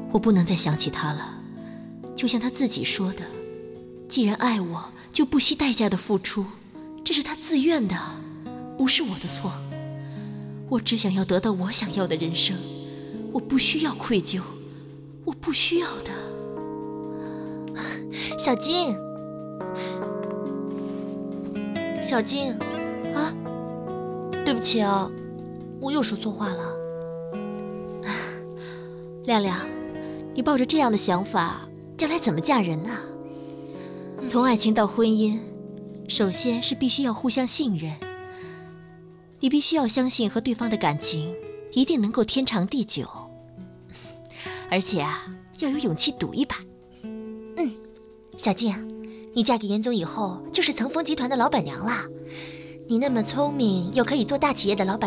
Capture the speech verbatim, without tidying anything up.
我不能再想起他了。就像他自己说的，既然爱我，就不惜代价的付出，这是他自愿的，不是我的错。我只想要得到我想要的人生，我不需要愧疚，我不需要的。 小金，小金，啊，对不起啊，我又说错话了。 亮亮，你抱着这样的想法，将来怎么嫁人啊？从爱情到婚姻，首先是必须要互相信任。你必须要相信和对方的感情一定能够天长地久，而且啊，要有勇气赌一把。 嗯，小静，你嫁给严总以后就是层峰集团的老板娘啦。你那么聪明，又可以做大企业的老板